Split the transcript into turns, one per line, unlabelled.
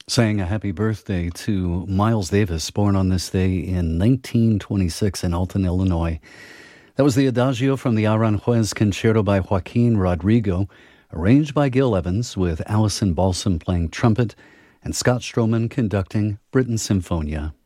Saying a happy birthday to Miles Davis, born on this day in 1926 in Alton, Illinois. That was the Adagio from the Aranjuez Concerto by Joaquin Rodrigo, arranged by Gil Evans, with Alison Balsam playing trumpet and Scott Stroman conducting Britten Symphonia.